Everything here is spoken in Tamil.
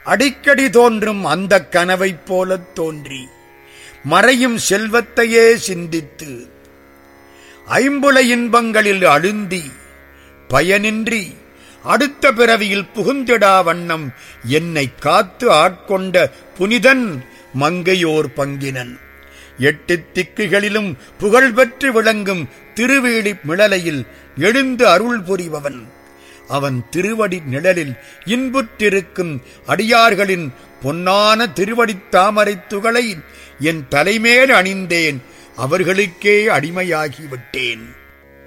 அடிக்கடி தோன்றும் அந்த கனவைப் போலத் தோன்றி மறையும் செல்வத்தையே சிந்தித்து ஐம்புல இன்பங்களில் அழுந்தி பயனின்றி அடுத்த பிறவியில் புகுந்திடா வண்ணம் என்னை காத்து ஆட்கொண்ட புனிதன் மங்கையோர் பங்கினன். 8 திக்குகளிலும் புகழ்பெற்று விளங்கும் திருவேடி மிளலையில் எழுந்து அருள் புரிபவன். அவன் திருவடி நிழலில் இன்புற்றிருக்கும் அடியார்களின் பொன்னான திருவடித் தாமரைத் துகளை என் தலைமேல் அணிந்தேன். அவர்களுக்கே அடிமையாகிவிட்டேன்.